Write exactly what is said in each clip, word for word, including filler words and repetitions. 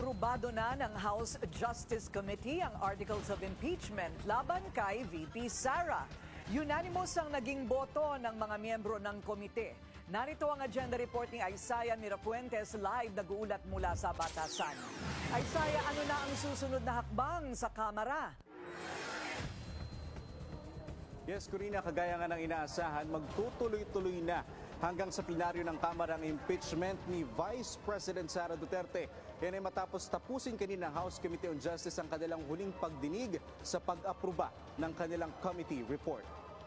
Aprobado na ng House Justice Committee ang Articles of Impeachment laban kay V P Sara. Unanimous ang naging boto ng mga miyembro ng komite. Narito ang agenda report ni Isaiah Mirafuentes, live nag-uulat mula sa Batasan. Isaiah, ano na ang susunod na hakbang sa Kamara? Yes, Corina, kagaya nga ng inaasahan, magtutuloy-tuloy na hanggang sa plenaryo ng Kamara ang impeachment ni Vice President Sara Duterte. Yan ay matapos tapusin kanina ng House Committee on Justice ang kanilang huling pagdinig sa pag-aproba ng kanilang committee report.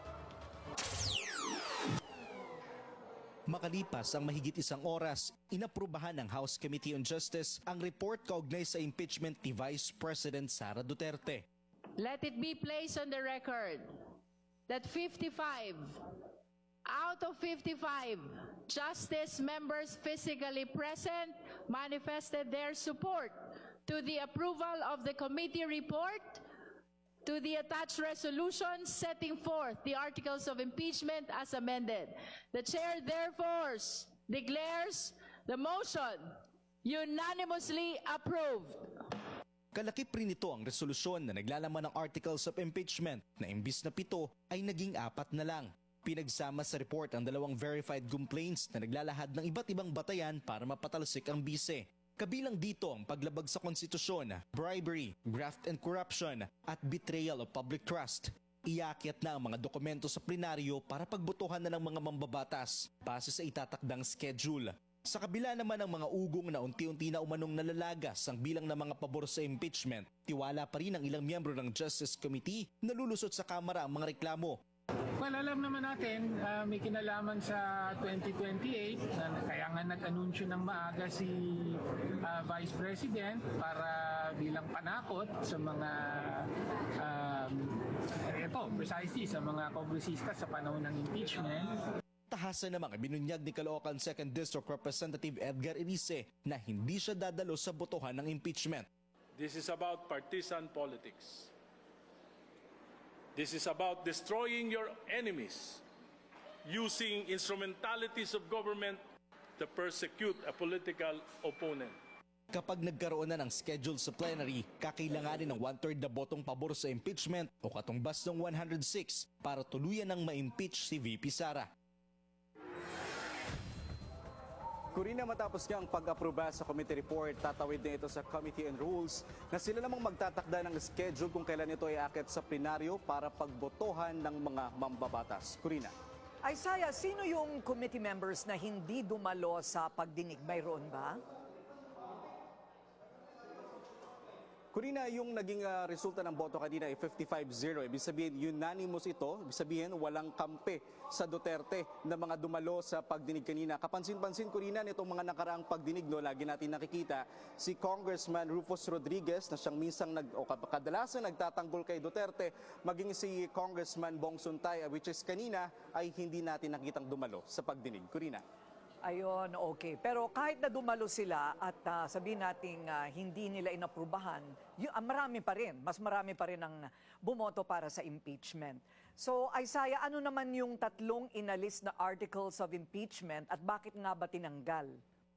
Makalipas ang mahigit isang oras, inaprubahan ng House Committee on Justice ang report kaugnay sa impeachment ni Vice President Sara Duterte. Let it be placed on the record that fifty-five out of fifty-five Justice members physically present manifested their support to the approval of the committee report, to the attached resolution setting forth the articles of impeachment as amended. The chair therefore declares the motion unanimously approved. Kalakip rin ito ang resolusyon na naglalaman ng articles of impeachment na imbis na pito ay naging apat na lang. Pinagsama sa report ang dalawang verified complaints na naglalahad ng iba't ibang batayan para mapatalsik ang bise. Kabilang dito ang paglabag sa konstitusyon, bribery, graft and corruption, at betrayal of public trust. Iakyat na ang mga dokumento sa plenaryo para pagbotohan na ng mga mambabatas base sa itatakdang schedule. Sa kabila naman ng mga ugong na unti-unti na umanong nalalagas ang bilang ng mga pabor sa impeachment, tiwala pa rin ang ilang miyembro ng Justice Committee na lulusot sa Kamara ang mga reklamo. Well, alam naman natin, uh, may kinalaman sa twenty twenty-eight, na kaya nga nag-anunsyo ng maaga si uh, Vice President para bilang panakot sa mga, um, ito, precisely sa mga kongresista sa panahon ng impeachment. Tahasan namang binunyag ni Caloocan second District Representative Edgar Erice na hindi siya dadalo sa botohan ng impeachment. This is about partisan politics. This is about destroying your enemies, using instrumentalities of government to persecute a political opponent. Kapag nagkaroon na ng schedule sa plenary, kakailanganin ng one-third na botong pabor sa impeachment o katumbas ng one hundred six para tuluyan ng ma-impeach si V P Sara. Corina, matapos nga ang pag-aproba sa committee report, tatawid na ito sa Committee on Rules na sila namang magtatakda ng schedule kung kailan ito ay aakyat sa plenaryo para pagbotohan ng mga mambabatas. Corina. Isaiah, sino yung committee members na hindi dumalo sa pagdinig? Mayroon ba? Corina, yung naging uh, resulta ng boto kanina ay fifty-five zero. Ibig sabihin, unanimous ito. Ibig sabihin, walang kampe sa Duterte na mga dumalo sa pagdinig kanina. Kapansin-pansin, Corina, nitong mga nakaraang pagdinig, no, lagi natin nakikita si Congressman Rufus Rodriguez na siyang minsang nag, o kadalasan nagtatanggol kay Duterte, maging si Congressman Bong Suntay, which is kanina ay hindi natin nakitang dumalo sa pagdinig. Corina. Ayon, okay. Pero kahit na dumalo sila at uh, sabihin nating uh, hindi nila inaprubahan, y- uh, marami pa rin, mas marami pa rin ang bumoto para sa impeachment. So, Isaiah, ano naman yung tatlong inalis na articles of impeachment at bakit nga ba tinanggal?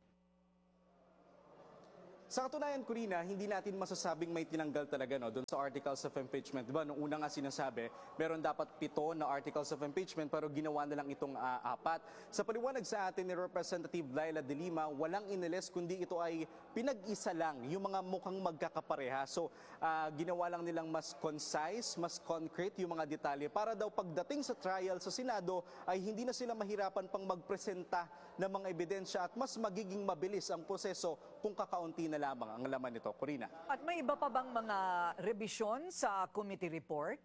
Sa katunayan, Corina, hindi natin masasabing may tinanggal talaga, no, doon sa articles of impeachment. Diba, noong una nga sinasabi, meron dapat pito na articles of impeachment pero ginawa na lang itong uh, apat. Sa paliwanag sa atin ni Representative Laila De Lima, walang inilis kundi ito ay pinag-isa lang, yung mga mukhang magkakapareha. So, uh, ginawa lang nilang mas concise, mas concrete yung mga detalye para daw pagdating sa trial sa Senado ay hindi na sila mahirapan pang magpresenta ng mga ebidensya at mas magiging mabilis ang proseso kung kakaunti na lamang ang laman nito, Corina. At may iba pa bang mga revision sa committee report?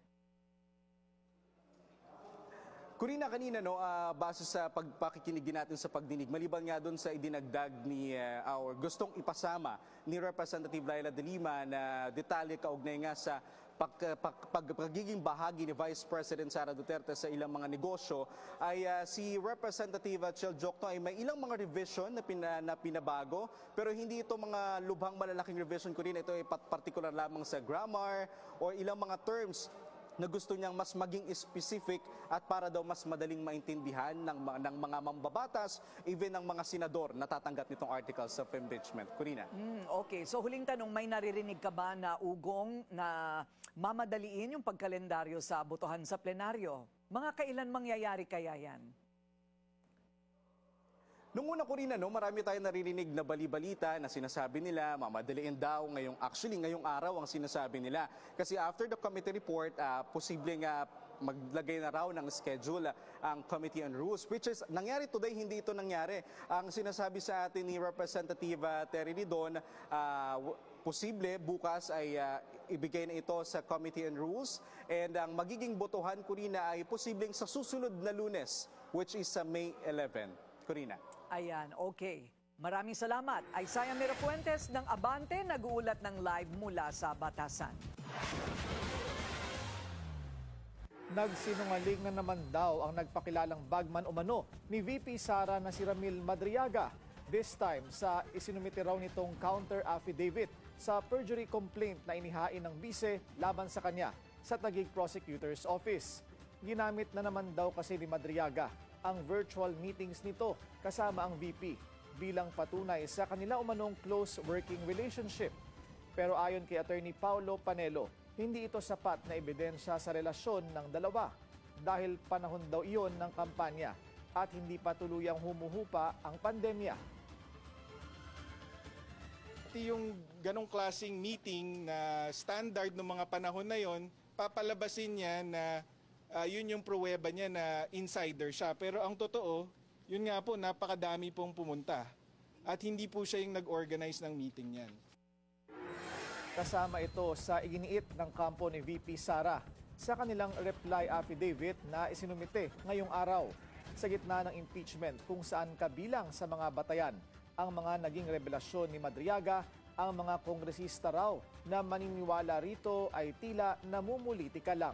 Corina, kanina, no, uh, base sa pagpakikinig natin sa pagdinig, maliban nga doon sa idinagdag ni uh, our gustong ipasama ni Representative Laila De Lima na detalye kaugnay nga sa pag, pag, pag, pagiging bahagi ni Vice President Sara Duterte sa ilang mga negosyo, ay uh, si Representative Chel Jokno ay may ilang mga revision na, pina, na pinabago, pero hindi ito mga lubhang malalaking revision, Corina. Ito ay particular lamang sa grammar o ilang mga terms na gusto niyang mas maging specific at para daw mas madaling maintindihan ng, mga- ng mga mambabatas, even ng mga senador na tatanggap nitong articles of impeachment. Corina. Hmm, okay, so huling tanong, may naririnig ka ba na ugong na mamadaliin yung pagkalendaryo sa botohan sa plenaryo? Mga kailan mangyayari kaya yan? Nung una ko rin, ano, marami tayong naririnig na bali-balita na sinasabi nila, mamadaliin daw ngayong, actually ngayong araw ang sinasabi nila. Kasi after the committee report, uh, posibleng uh, maglagay na raw ng schedule uh, ang Committee on Rules, which is nangyari today, hindi ito nangyari. Ang sinasabi sa atin ni Representative uh, Terry Ridon, uh, posible bukas ay uh, ibigay na ito sa Committee on Rules, and ang magiging botohan, Corina, ay posibleng sa susunod na Lunes, which is sa May eleventh. Corina. Ayan, okay. Maraming salamat. Isaiah Mirafuentes ng Abante, nag-uulat ng live mula sa Batasan. Nagsinungaling na naman daw ang nagpakilalang bagman umano ni V P Sara na si Ramil Madriaga. This time sa isinumite raw nitong counter affidavit sa perjury complaint na inihain ng bise laban sa kanya sa Taguig Prosecutor's Office. Ginamit na naman daw kasi ni Madriaga ang virtual meetings nito kasama ang V P bilang patunay sa kanila umanong close working relationship. Pero ayon kay Attorney Paulo Panelo, hindi ito sapat na ebidensya sa relasyon ng dalawa dahil panahon daw iyon ng kampanya at hindi pa tuluyang humuhupa ang pandemya. Yung ganong klaseng meeting na standard ng mga panahon na yon, papalabasin niya na uh, yun yung pruweba niya na insider siya. Pero ang totoo, yun nga po, napakadami pong pumunta. At hindi po siya yung nag-organize ng meeting niyan. Kasama ito sa iginiit ng kampo ni V P Sara sa kanilang reply affidavit na isinumite ngayong araw sa gitna ng impeachment kung saan kabilang sa mga batayan ang mga naging revelasyon ni Madriaga, ang mga kongresista raw na maniniwala rito ay tila namumulitika lang.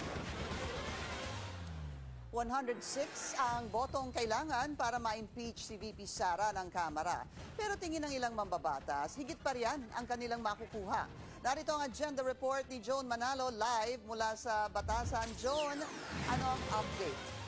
one hundred six ang botong kailangan para ma-impeach si V P Sara ng Kamara. Pero tingin ng ilang mambabatas, higit pa riyan ang kanilang makukuha. Narito ang agenda report ni Joan Manalo live mula sa Batasan. Joan, ano ang update?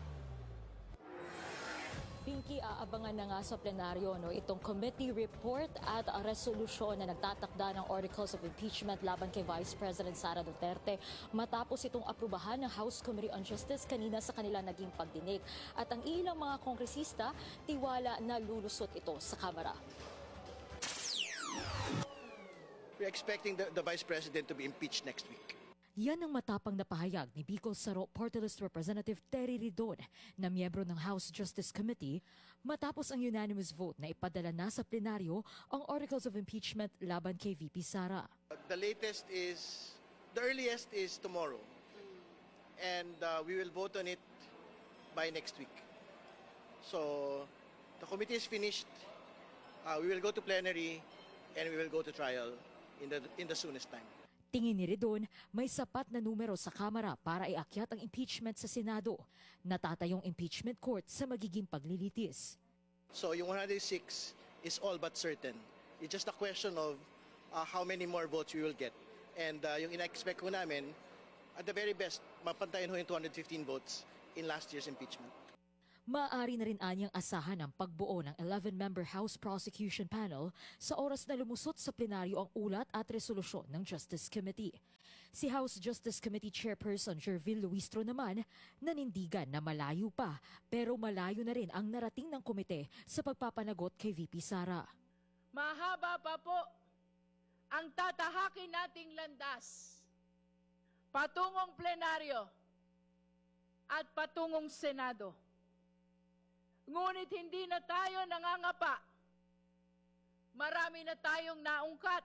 Pinky, aabangan na nga sa plenaryo no, itong committee report at uh, resolusyon na nagtatakda ng articles of impeachment laban kay Vice President Sara Duterte matapos itong aprubahan ng House Committee on Justice kanina sa kanila naging pagdinig. At ang ilang mga kongresista, tiwala na lulusot ito sa Kamara. We're expecting the, the Vice President to be impeached next week. Yan ang matapang na pahayag ni Bicol Saro Party List Representative Terry Ridon na miyembro ng House Justice Committee matapos ang unanimous vote na ipadala na sa plenaryo ang articles of impeachment laban kay V P Sara. The latest is, the earliest is tomorrow. And uh, we will vote on it by next week. So, the committee is finished. Uh, we will go to plenary and we will go to trial in the, in the soonest time. Tingin ni Ridon, may sapat na numero sa Kamara para iakyat ang impeachment sa Senado. Natatayong impeachment court sa magiging paglilitis. So yung one hundred six is all but certain. It's just a question of uh, how many more votes we will get. And uh, yung ina-expect ko namin, at the very best, mapantayin ho yung two hundred fifteen votes in last year's impeachment. Maaari na rin anyang asahan ang pagbuo ng eleven-member House Prosecution Panel sa oras na lumusot sa plenaryo ang ulat at resolusyon ng Justice Committee. Si House Justice Committee Chairperson Jervil Luistro naman nanindigan na malayo pa pero malayo na rin ang narating ng komite sa pagpapanagot kay V P Sara. Mahaba pa po ang tatahakin nating landas patungong plenaryo at patungong Senado. Ngunit hindi na tayo nangangapa. Marami na tayong naungkat.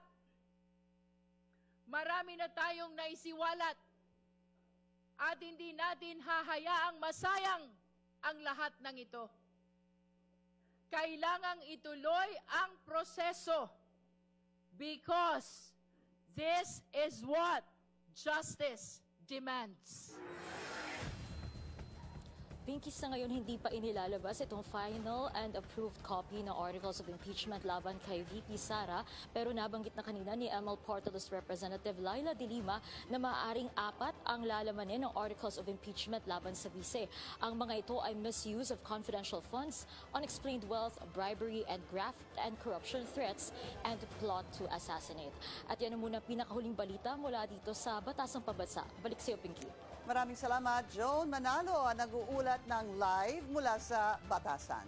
Marami na tayong naisiwalat. At hindi natin hahayaang masayang ang lahat ng ito. Kailangang ituloy ang proseso because this is what justice demands. Pinky, sa ngayon hindi pa inilalabas itong final and approved copy ng articles of impeachment laban kay V P Sara, pero nabanggit na kanina ni M L Portales Representative Laila De Lima na maaaring apat ang lalamanin ng articles of impeachment laban sa Vice. Ang mga ito ay misuse of confidential funds, unexplained wealth, bribery and graft and corruption threats, and plot to assassinate. At yan ang muna pinakahuling balita mula dito sa Batasang Pabasa. Balik sa iyo, Pinky. Maraming salamat, Joan Manalo, nag-uulat ng live mula sa Batasan.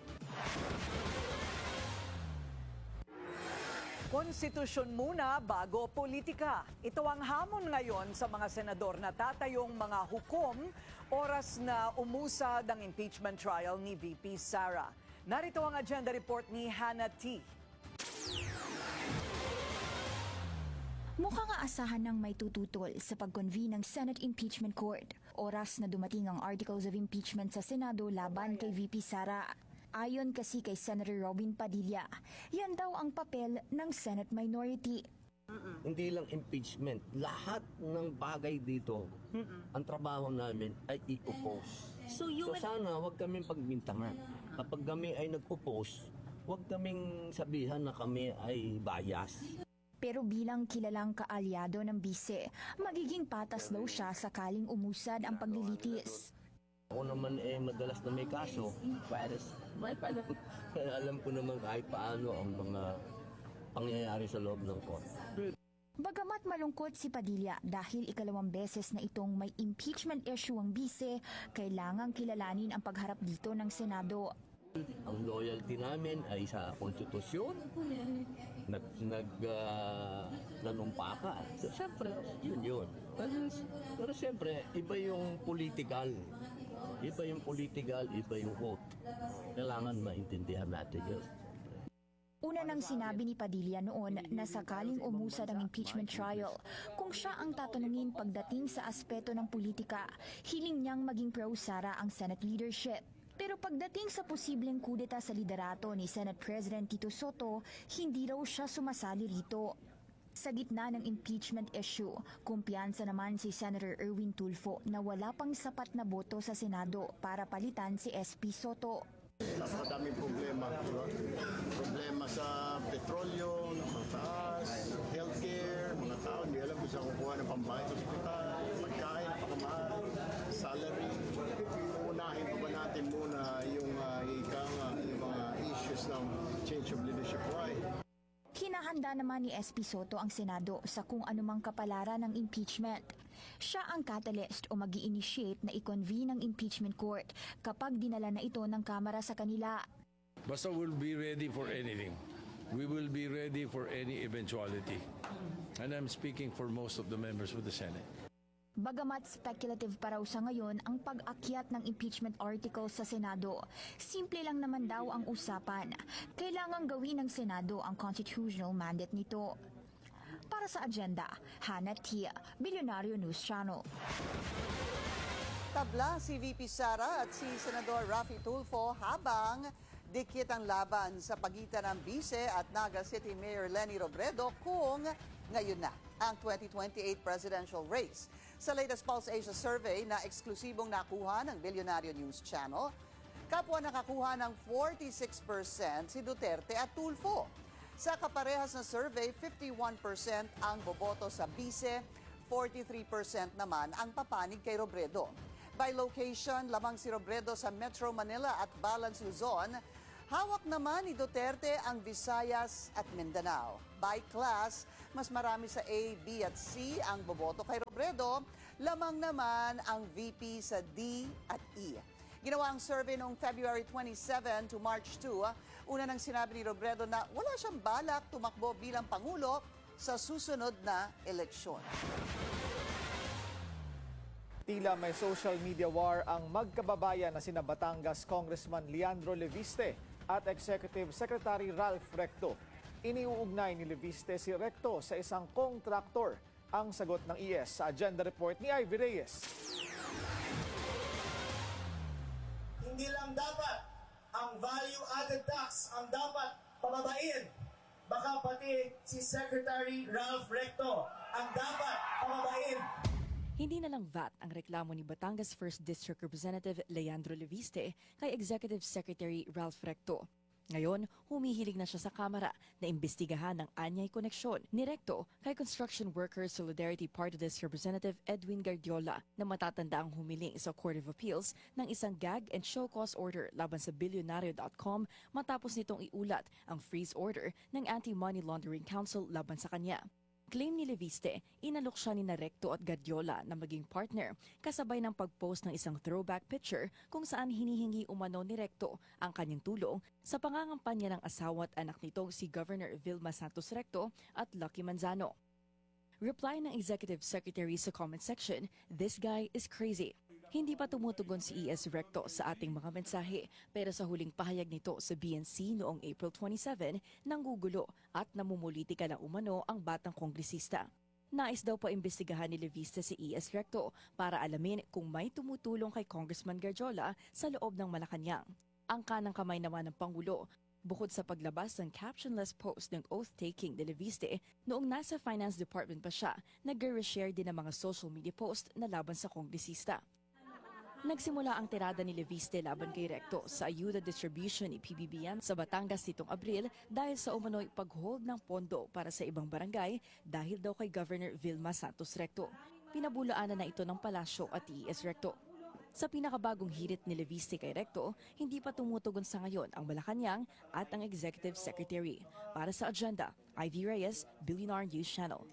Konstitusyon muna bago politika. Ito ang hamon ngayon sa mga senador na tatayong mga hukom oras na umusad ang impeachment trial ni V P Sara. Narito ang agenda report ni Hannah T. Mukhang aasahan ng may tututol sa pag-convene ng Senate Impeachment Court. Oras na dumating ang articles of impeachment sa Senado laban kay V P Sara. Ayon kasi kay Senator Robin Padilla, yan daw ang papel ng Senate minority. Hindi lang impeachment, lahat ng bagay dito, ang trabaho namin ay i-oppose. So, you so sana huwag kaming pagbintangan. Kapag kami ay nag-oppose, huwag kaming sabihan na kami ay bias. Pero bilang kilalang kaalyado ng bise, magiging patas daw siya sakaling umusad ang paglilitis. Ako naman eh madalas na may kaso, pares, may pala. Alam ko naman kahit paano ang mga pangyayari sa loob ng court. Bagamat malungkot si Padilla dahil ikalawang beses na itong may impeachment issue ang bise, kailangang kilalanin ang pagharap dito ng Senado. Ang loyalty namin ay sa konstitusyon, nag, nag, uh, nanumpa ka. So, siyempre, yun yun. Pero, pero siyempre, iba yung political. Iba yung political, iba yung vote. Kailangan maintindihan natin yun. Una nang sinabi ni Padilla noon na sakaling umusad ang impeachment trial, kung siya ang tatanungin pagdating sa aspeto ng politika, hiling niyang maging pro-Sara ang Senate leadership. Pero pagdating sa posibleng kudeta sa liderato ni Senate President Tito Soto, hindi raw siya sumasali rito. Sa gitna ng impeachment issue, kumpiyansa naman si Senator Erwin Tulfo na wala pang sapat na boto sa Senado para palitan si S P Soto. Napakadaming problema, diba? Problema sa petrolyo, mataas, healthcare, mga tao, hindi alam kung saan kukuha ng pambayad sa ospital, pagkain, pakamahal, salary. Unahin pa ba natin muna yung, uh, ikang, uh, yung mga issues ng change of leadership? Why? Hinahanda naman ni S P Soto ang Senado sa kung anumang kapalaran ng impeachment. Siya ang catalyst o mag-i-initiate na i-convene ang impeachment court kapag dinala na ito ng Kamara sa kanila. Basta we'll be ready for anything. We will be ready for any eventuality. And I'm speaking for most of the members of the Senate. Bagamat speculative pa raw sa ngayon ang pag-akyat ng impeachment article sa Senado, simple lang naman daw ang usapan. Kailangang gawin ng Senado ang constitutional mandate nito. Para sa agenda, Hannah T, Billionario News Channel. Tabla si V P Sara at si Senador Raffy Tulfo habang dikit ang laban sa pagitan ng Vice at Naga City Mayor Leni Robredo kung ngayon na ang twenty twenty-eight presidential race. Sa latest Pulse Asia survey na eksklusibong nakuha ng Billionario News Channel, kapwa nakakuha ng forty-six percent si Duterte at Tulfo. Sa kaparehas na survey, fifty-one percent ang boboto sa Vice, forty-three percent naman ang papanig kay Robredo. By location, lamang si Robredo sa Metro Manila at Balance Luzon. Hawak naman ni Duterte ang Visayas at Mindanao. By class, mas marami sa A, B at C ang boboto kay Robredo. Lamang naman ang V P sa D at E. Ginawa ang survey noong February twenty-seven to March two. Una nang sinabi ni Robredo na wala siyang balak tumakbo bilang Pangulo sa susunod na eleksyon. Tila may social media war ang magkababayan na sina Batangas Congressman Leandro Leviste at Executive Secretary Ralph Recto. Iniuugnay ni Leviste si Recto sa isang kontraktor. Ang sagot ng I S sa agenda report ni Ivy Reyes. Hindi lang dapat ang value-added tax ang dapat pababain. Baka pati si Secretary Ralph Recto ang dapat pababain. Hindi na lang V A T ang reklamo ni Batangas first District Representative Leandro Leviste kay Executive Secretary Ralph Recto. Ngayon, humihilig na siya sa Kamara na imbestigahan ang anyay koneksyon ni Recto kay Construction Workers Solidarity Party List Representative Edwin Guardiola na matatanda ang humiling sa Court of Appeals ng isang gag and show cause order laban sa Bilyonaryo dot com matapos nitong iulat ang freeze order ng Anti-Money Laundering Council laban sa kanya. Claim ni Leviste, inalok siya ni Recto at Guardiola na maging partner kasabay ng pag-post ng isang throwback picture kung saan hinihingi umano ni Recto ang kanyang tulong sa pangangampanya ng asawa at anak nitong si Governor Vilma Santos Recto at Lucky Manzano. Reply ng Executive Secretary sa comment section, "This guy is crazy." Hindi pa tumutugon si E S Recto sa ating mga mensahe pero sa huling pahayag nito sa B N C noong April twenty-seven, nanggugulo at namumulitika na umano ang batang kongresista. Nais daw pa imbestigahan ni Leviste si E S Recto para alamin kung may tumutulong kay Congressman Guardiola sa loob ng Malacanang. Ang kanang kamay naman ng Pangulo, bukod sa paglabas ng captionless post ng oath-taking ni Leviste, noong nasa Finance Department pa siya, nag-reshare din ng mga social media post na laban sa kongresista. Nagsimula ang tirada ni Leviste laban kay Recto sa ayuda distribution ni P B B M sa Batangas nitong Abril dahil sa umano'y pag-hold ng pondo para sa ibang barangay dahil daw kay Governor Vilma Santos Recto. Pinabulaanan na ito ng palasyo at E S Recto. Sa pinakabagong hirit ni Leviste kay Recto, hindi pa tumutugon sa ngayon ang Malacanang at ang Executive Secretary. Para sa Agenda, Ivy Reyes, Billionaire News Channel.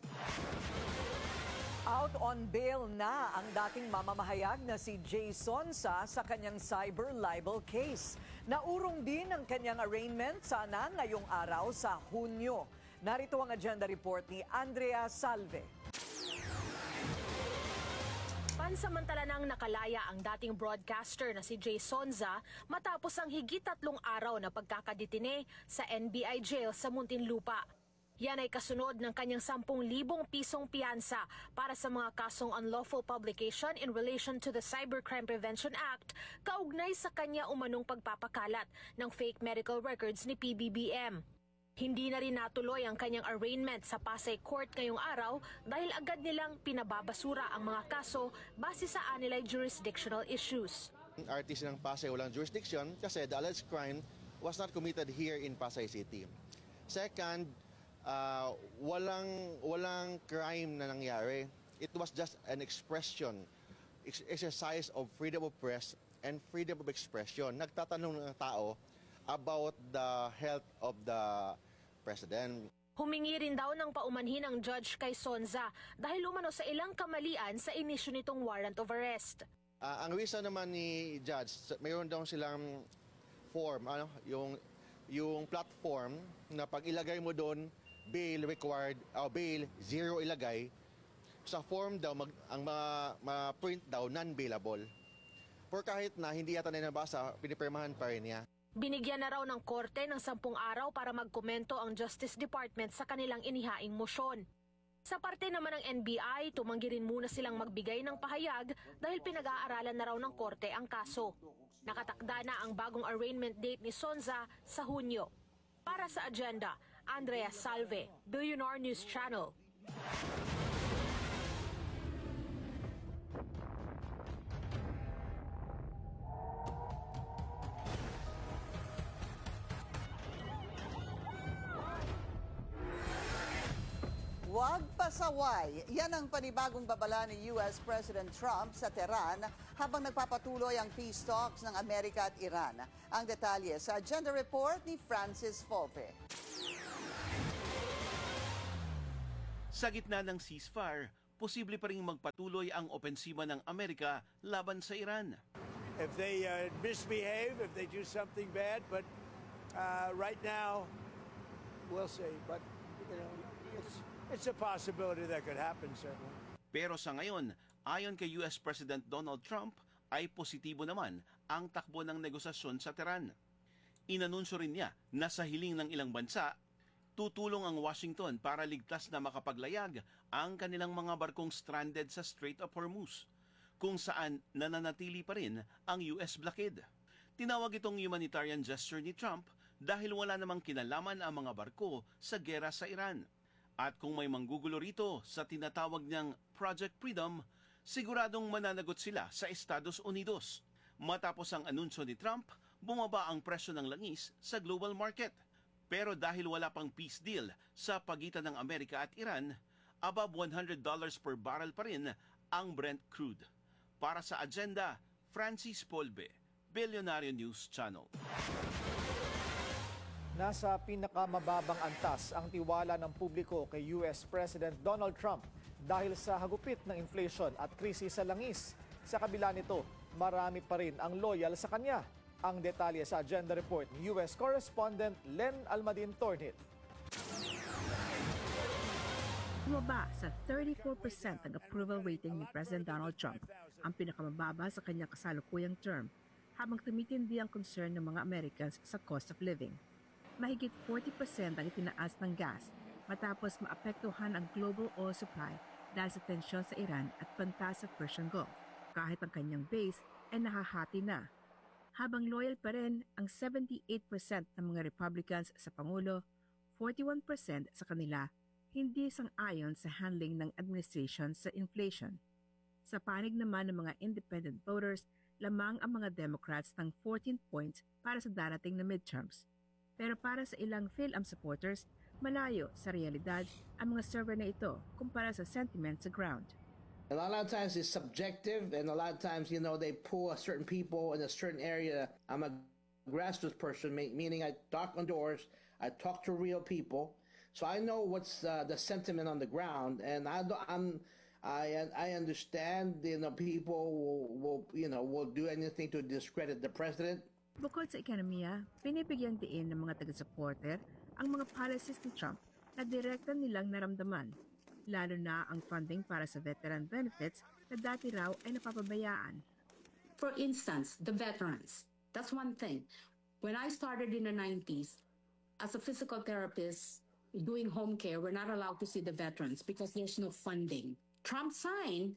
Out on bail na ang dating mamamahayag na si Jay Sonsa sa kanyang cyber libel case. Naurong din ang kanyang arraignment sana ngayong araw sa Hunyo. Narito ang agenda report ni Andrea Salve. Pansamantala nang nakalaya ang dating broadcaster na si Jay Sonza matapos ang higit tatlong araw na pagkakadetine sa N B I jail sa Muntinlupa. Yan ay kasunod ng kanyang sampung libong pisong piyansa para sa mga kasong unlawful publication in relation to the Cybercrime Prevention Act kaugnay sa kanya umanong pagpapakalat ng fake medical records ni P B B M. Hindi na rin natuloy ang kanyang arraignment sa Pasay Court ngayong araw dahil agad nilang pinababasura ang mga kaso base sa anilay jurisdictional issues. R T C ng Pasay walang jurisdiction kasi the alleged crime was not committed here in Pasay City. Second, Uh, walang walang crime na nangyari. It was just an expression, ex- exercise of freedom of press and freedom of expression. Nagtatanong ng tao about the health of the president. Humingi rin daw ng paumanhin ang judge kay Sonza dahil umano sa ilang kamalian sa inisyu nitong warrant of arrest. Uh, ang reason naman ni judge, mayroon daw silang form, ano, yung yung platform na pag ilagay mo doon bail required, uh, bail zero ilagay. Sa form daw, mag, ang mga, mga print daw, non-bailable. Por kahit na hindi yata na nabasa, pinipirmahan pa rin niya. Binigyan na raw ng korte ng sampung araw para magkomento ang Justice Department sa kanilang inihaing motion. Sa parte naman ng N B I, tumanggi rin muna silang magbigay ng pahayag dahil pinag-aaralan na raw ng korte ang kaso. Nakatakda na ang bagong arraignment date ni Sonza sa Hunyo. Para sa Agenda, Andrea Salve, Billionaire News Channel. Huwag pasaway. Yan ang panibagong babala ni U S President Trump sa Tehran habang nagpapatuloy ang peace talks ng Amerika at Iran. Ang detalye sa Agenda Report ni Francis Volpe. Sa gitna ng ceasefire, posible pa ring magpatuloy ang opensiba ng Amerika laban sa Iran. If they uh, misbehave, if they do something bad, but uh, right now, we'll see. But you know, it's it's a possibility that could happen certainly. Pero sa ngayon, ayon kay U S President Donald Trump, ay positibo naman ang takbo ng negosasyon sa Tehran. Inanunsyo rin niya na sa hiling ng ilang bansa, tutulong ang Washington para ligtas na makapaglayag ang kanilang mga barkong stranded sa Strait of Hormuz, kung saan nananatili pa rin ang U S blockade. Tinawag itong humanitarian gesture ni Trump dahil wala namang kinalaman ang mga barko sa gera sa Iran. At kung may manggugulo rito sa tinatawag niyang Project Freedom, siguradong mananagot sila sa Estados Unidos. Matapos ang anunsyo ni Trump, bumaba ang presyo ng langis sa global market. Pero dahil wala pang peace deal sa pagitan ng Amerika at Iran, above one hundred dollars per barrel pa rin ang Brent crude. Para sa Agenda, Francis Polbe, Billionaire News Channel. Nasa pinakamababang antas ang tiwala ng publiko kay U S President Donald Trump dahil sa hagupit ng inflation at krisis sa langis. Sa kabila nito, marami pa rin ang loyal sa kanya. Ang detalye sa Agenda Report ni U S Correspondent Len Almadin Tornit. Bumaba sa thirty-four percent ang approval rating ni President Donald Trump, ang pinakamababa sa kanyang kasalukuyang term, habang tumitindi ang concern ng mga Americans sa cost of living. Mahigit forty percent ang itinaas ng gas matapos maapektuhan ang global oil supply dahil sa tensyon sa Iran at banta sa Persian Gulf, kahit ang kanyang base ay nahahati na. Habang loyal pa rin ang seventy-eight percent ng mga Republicans sa Pangulo, forty-one percent sa kanila hindi sang-ayon sa handling ng administration sa inflation. Sa panig naman ng mga independent voters, lamang ang mga Democrats ng fourteen points para sa darating na midterms. Pero para sa ilang PhilAm supporters, malayo sa realidad ang mga survey na ito kumpara sa sentiment sa ground. A lot of times it's subjective, and a lot of times, you know, they pull a certain people in a certain area. I'm a grassroots person, meaning I knock on doors, I talk to real people, so I know what's uh, the sentiment on the ground, and I, I'm, I, I understand, you know, people will, will, you know, will do anything to discredit the president. Bukod sa ekonomiya, pinibigyang diin ng mga taga-supporter ang mga policies ni Trump na direkta nilang naramdaman, lalo na ang funding para sa veteran benefits na dati raw ay napapabayaan. For instance, the veterans. That's one thing. When I started in the nineties, as a physical therapist doing home care, we're not allowed to see the veterans because there's no funding. Trump signed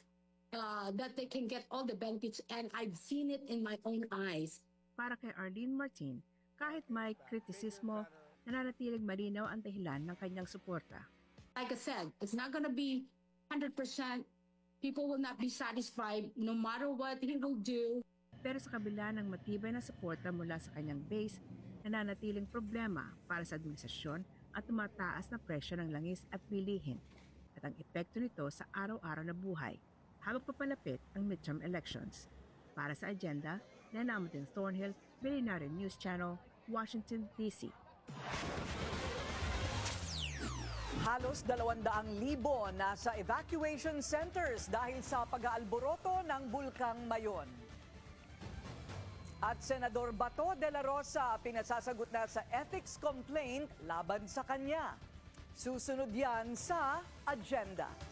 uh, that they can get all the benefits, and I've seen it in my own eyes. Para kay Arlene Martin, kahit may kritisismo, nananatiling malinaw ang dahilan ng kanyang suporta. Like I said, it's not going to be one hundred percent. People will not be satisfied no matter what he will do. Pero sa kabila ng matibay na suporta mula sa kanyang base, nananatiling problema para sa administrasyon at tumataas na presyo ng langis at bilihin at ang epekto nito sa araw-araw na buhay habang papalapit ang midterm elections. Para sa Agenda, Nenamatin Thornhill, Billionaire News Channel, Washington, D C. Halos dalawang-daang libo nasa evacuation centers dahil sa pag-aalboroto ng Bulkang Mayon. At Senador Bato de la Rosa pinasasagot na sa ethics complaint laban sa kanya. Susunod yan sa Agenda.